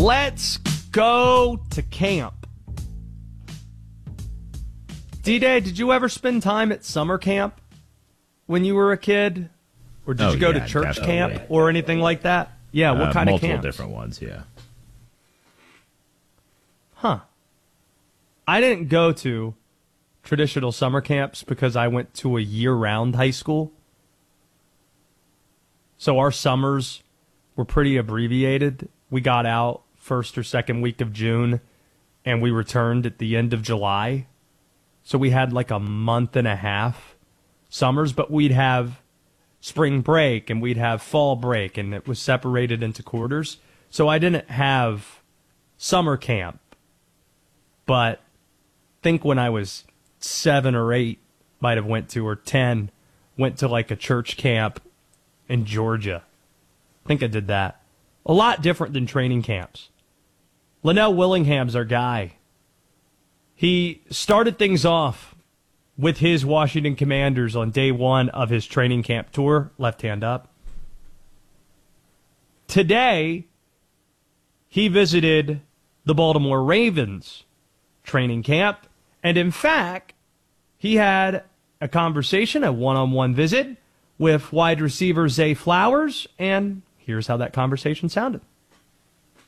Let's go to camp. D-Day, did you ever spend time at summer camp when you were a kid? Or did you go to church definitely. camp or anything like that? Yeah, what kind of camp? Multiple different ones, yeah. Huh. I didn't go to traditional summer camps because I went to a year-round high school. So our summers were pretty abbreviated. We got out first or second week of June, and we returned at the end of July. So we had like a month and a half summers, but we'd have spring break and we'd have fall break, and it was separated into quarters. So I didn't have summer camp, but I think when I was 7 or 8, might have went to, or 10, went to like a church camp in Georgia. I think I did that. A lot different than training camps. Linnell Willingham's our guy. He started things off with his Washington Commanders on day one of his training camp tour, left hand up. Today, he visited the Baltimore Ravens training camp, and in fact, he had a conversation, a one-on-one visit with wide receiver Zay Flowers, and here's how that conversation sounded.